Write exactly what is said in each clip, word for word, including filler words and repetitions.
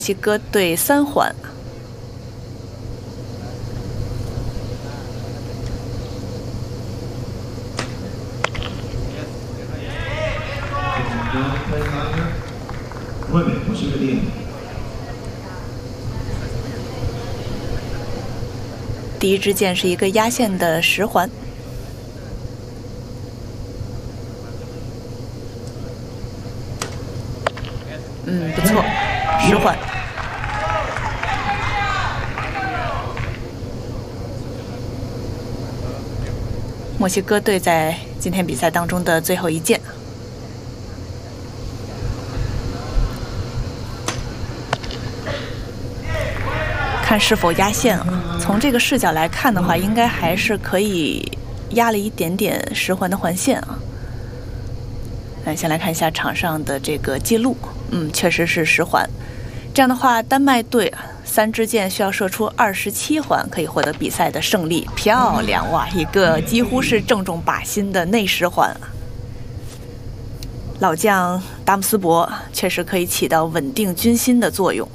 墨西哥队三环。 外面不是个店。 第一支箭是一个压线的十环。 嗯，不错，十环。墨西哥队在今天比赛当中的最后一箭，看是否压线啊？从这个视角来看的话，应该还是可以压了一点点十环的环线啊。来，先来看一下场上的这个记录。 嗯，确实是十环。这样的话，丹麦队三支箭需要射出二十七环，可以获得比赛的胜利。漂亮哇！一个几乎是正中靶心的内十环。老将达姆斯伯确实可以起到稳定军心的作用。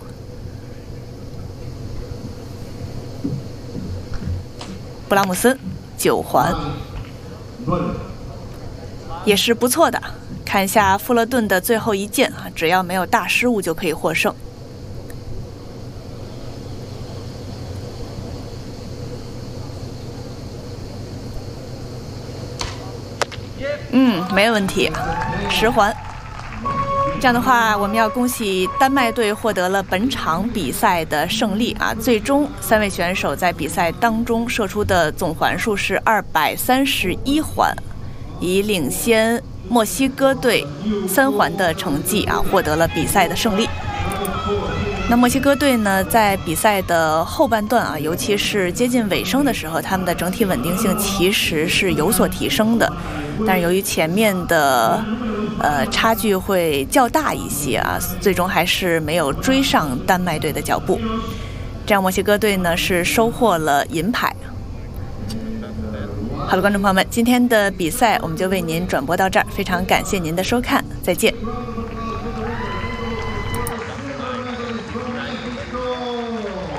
布拉姆斯九环，也是不错的。 看一下富勒顿的最后一箭啊，只要没有大失误就可以获胜。嗯，没问题，十环。这样的话，我们要恭喜丹麦队获得了本场比赛的胜利啊！最终三位选手在比赛当中射出的总环数是二百三十一环，以领先 墨西哥队三环的成绩啊，获得了比赛的胜利。那墨西哥队呢，在比赛的后半段啊，尤其是接近尾声的时候，他们的整体稳定性其实是有所提升的，但是由于前面的呃差距会较大一些啊，最终还是没有追上丹麦队的脚步。这样，墨西哥队呢是收获了银牌。 好了，观众朋友们，今天的比赛我们就为您转播到这儿，非常感谢您的收看，再见。